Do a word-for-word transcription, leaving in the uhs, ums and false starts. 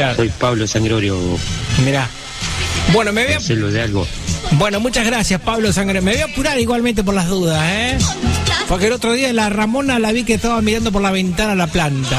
Claro. Soy Pablo Sangrorio. Mirá. Bueno, me voy a... Hacerlo de algo. Bueno, muchas gracias, Pablo Sangre. Me voy a apurar igualmente por las dudas, ¿eh? Porque el otro día la Ramona la vi que estaba mirando por la ventana a la planta.